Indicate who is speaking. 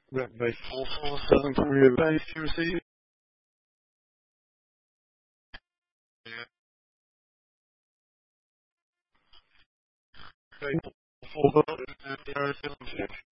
Speaker 1: Rep base 44, Southern Korea base, you receive? Base 44, check.